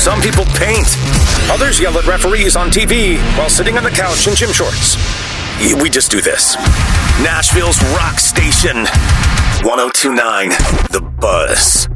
Some people paint. Others yell at referees on TV while sitting on the couch in gym shorts. We just do this. Nashville's rock station. 102.9 The Buzz.